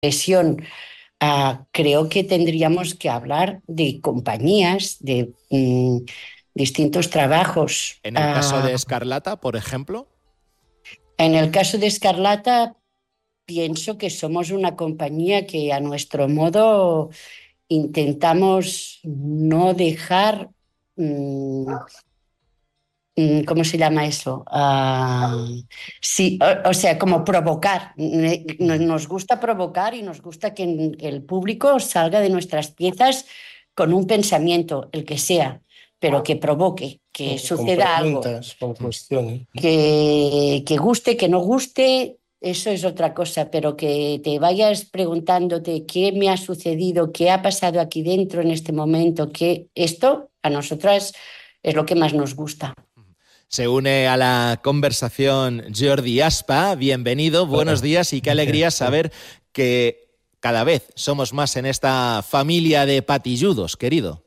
presión. Creo que tendríamos que hablar de compañías, de distintos trabajos. En el caso de Escarlata, por ejemplo. En el caso de Escarlata, pienso que somos una compañía que a nuestro modo intentamos no dejar, ¿cómo se llama eso? Sí, o sea, como provocar. Nos gusta provocar y nos gusta que el público salga de nuestras piezas con un pensamiento, el que sea, pero que provoque, que suceda algo. Con preguntas, con cuestiones. Que guste, que no guste, eso es otra cosa, pero que te vayas preguntándote qué me ha sucedido, qué ha pasado aquí dentro en este momento, que esto a nosotras es lo que más nos gusta. Se une a la conversación Jordi Aspa. Bienvenido, buenos días y qué alegría saber que cada vez somos más en esta familia de patilludos, querido.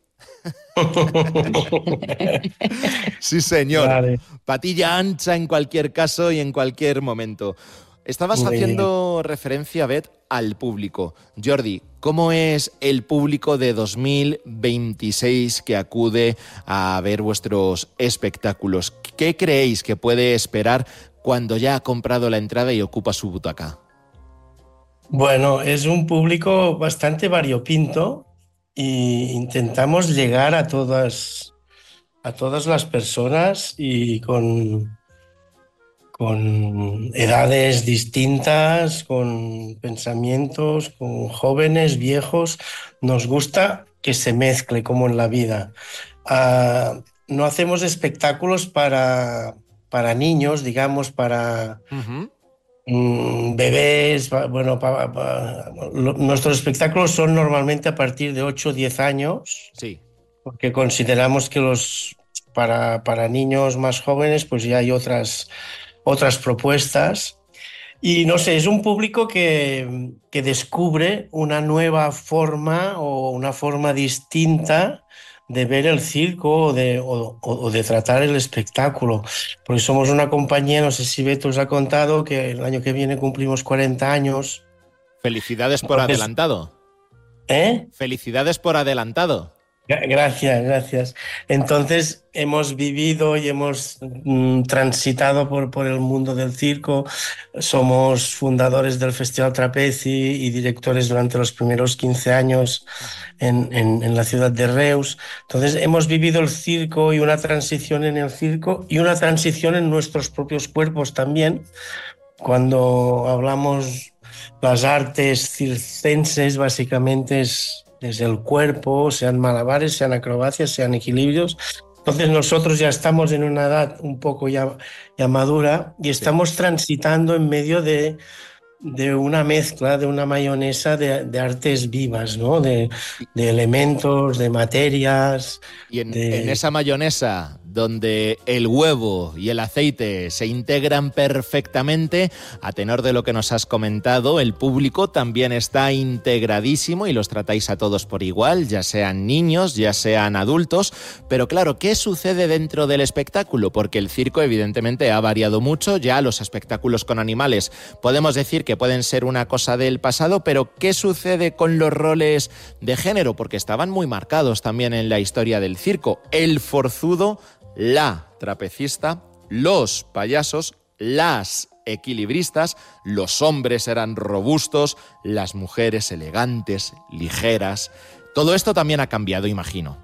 Sí, señor. Vale. Patilla ancha en cualquier caso y en cualquier momento. Estabas haciendo referencia, Bet, al público. Jordi, ¿cómo es el público de 2026 que acude a ver vuestros espectáculos? ¿Qué creéis que puede esperar cuando ya ha comprado la entrada y ocupa su butaca? Bueno, es un público bastante variopinto e intentamos llegar a todas las personas y con edades distintas, con pensamientos, con jóvenes, viejos. Nos gusta que se mezcle como en la vida. No hacemos espectáculos para niños, digamos, para bebés. Bueno, nuestros espectáculos son normalmente a partir de 8 o 10 años, sí, porque consideramos que para niños más jóvenes pues ya hay otras propuestas. Y no sé, es un público que descubre una nueva forma o una forma distinta de ver el circo o de tratar el espectáculo. Porque somos una compañía, no sé si Beto os ha contado, que el año que viene cumplimos 40 años. Felicidades por adelantado. Felicidades por adelantado. Gracias. Entonces hemos vivido y hemos transitado por el mundo del circo. Somos fundadores del Festival Trapezi y directores durante los primeros 15 años en la ciudad de Reus. Entonces hemos vivido el circo y una transición en el circo y una transición en nuestros propios cuerpos también. Cuando hablamos las artes circenses, básicamente es desde el cuerpo, sean malabares, sean acrobacias, sean equilibrios. Entonces nosotros ya estamos en una edad un poco ya madura y estamos transitando en medio de una mezcla, de una mayonesa de artes vivas, ¿no? De elementos, de materias. Y en esa mayonesa, donde el huevo y el aceite se integran perfectamente, a tenor de lo que nos has comentado, el público también está integradísimo y los tratáis a todos por igual, ya sean niños, ya sean adultos. Pero claro, ¿qué sucede dentro del espectáculo? Porque el circo evidentemente ha variado mucho, ya los espectáculos con animales podemos decir que pueden ser una cosa del pasado, pero ¿qué sucede con los roles de género? Porque estaban muy marcados también en la historia del circo. El forzudo, la trapecista, los payasos, las equilibristas, los hombres eran robustos, las mujeres elegantes, ligeras. Todo esto también ha cambiado, imagino.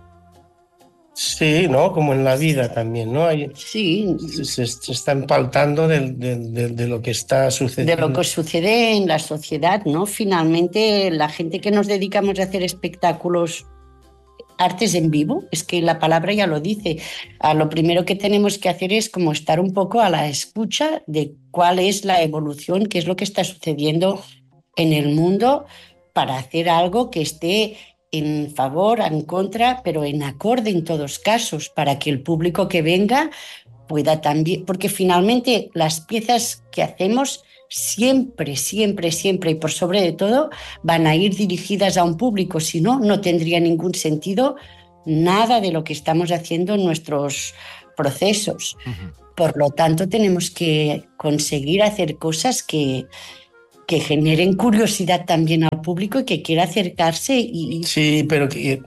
Sí, ¿no? Como en la vida también, ¿no? Sí. Se está empaltando de lo que está sucediendo. De lo que sucede en la sociedad, ¿no? Finalmente, la gente que nos dedicamos a hacer espectáculos, artes en vivo, es que la palabra ya lo dice. Lo primero que tenemos que hacer es como estar un poco a la escucha de cuál es la evolución, qué es lo que está sucediendo en el mundo para hacer algo que esté en favor, en contra, pero en acorde en todos casos, para que el público que venga pueda también, porque finalmente las piezas que hacemos siempre y por sobre de todo van a ir dirigidas a un público, si no, no tendría ningún sentido nada de lo que estamos haciendo en nuestros procesos. Por lo tanto, tenemos que conseguir hacer cosas que que generen curiosidad también al público y que quiera acercarse. Sí, pero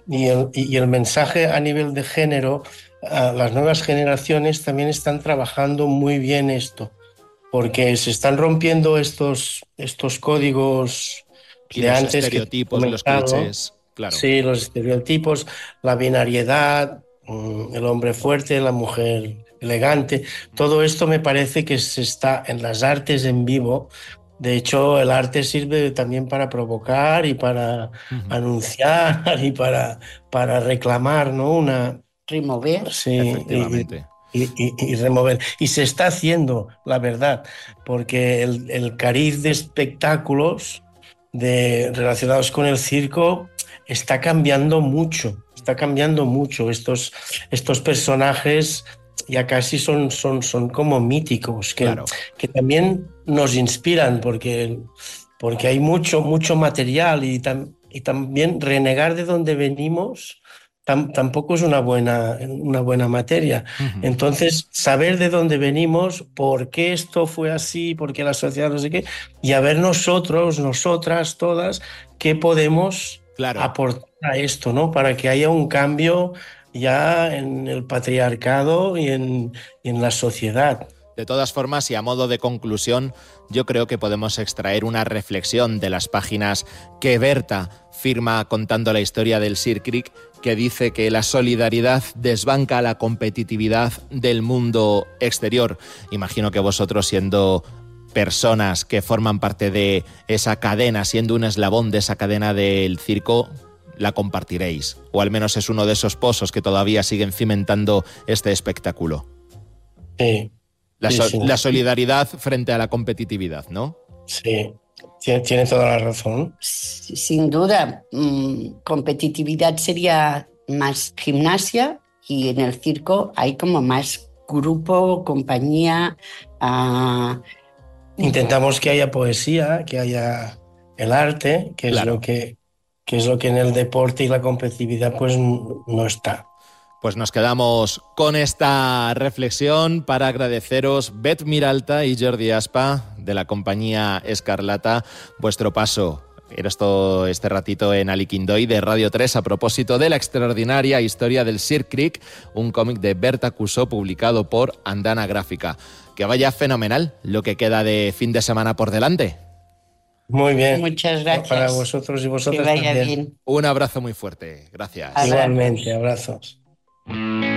y el mensaje a nivel de género, las nuevas generaciones también están trabajando muy bien esto, porque se están rompiendo estos códigos Y de los antes que te he estereotipos, los comentado. clichés, claro. Sí, los estereotipos, la binariedad, el hombre fuerte, la mujer elegante, todo esto me parece que se está en las artes en vivo. De hecho, el arte sirve también para provocar y para Ujú. anunciar y para reclamar, ¿no? Remover. Sí, Efectivamente. y remover. Y se está haciendo, la verdad, porque el cariz de espectáculos relacionados con el circo está cambiando mucho, está cambiando mucho. Estos personajes ya casi son como míticos, Claro. que también nos inspiran, porque hay mucho material y también renegar de donde venimos tampoco es una buena materia. Ujú. Entonces, saber de dónde venimos, por qué esto fue así, por qué la sociedad no sé qué, y a ver nosotros, nosotras, todas, qué podemos Claro. aportar a esto, ¿no? Para que haya un cambio ya en el patriarcado y en la sociedad. De todas formas, y a modo de conclusión, yo creo que podemos extraer una reflexión de las páginas que Berta firma contando la historia del Cirque, que dice que la solidaridad desbanca la competitividad del mundo exterior. Imagino que vosotros, siendo personas que forman parte de esa cadena, siendo un eslabón de esa cadena del circo, la compartiréis. O al menos es uno de esos pozos que todavía siguen cimentando este espectáculo. Sí. La solidaridad frente a la competitividad, ¿no? Sí, tiene toda la razón. Sin duda, competitividad sería más gimnasia y en el circo hay como más grupo, compañía. Intentamos que haya poesía, que haya el arte, que Claro. es lo que en el deporte y la competitividad pues no está. Pues nos quedamos con esta reflexión para agradeceros, Bet Miralta y Jordi Aspa, de la compañía Escarlata, vuestro paso este ratito en Aliquindoy de Radio 3 a propósito de la extraordinaria historia del Cirque, un cómic de Berta Cusó publicado por Andana Gráfica. Que vaya fenomenal lo que queda de fin de semana por delante. Muy bien. Muchas gracias. Para vosotros y vosotras que vaya también. bien. Un abrazo muy fuerte. Gracias. Igualmente, abrazos.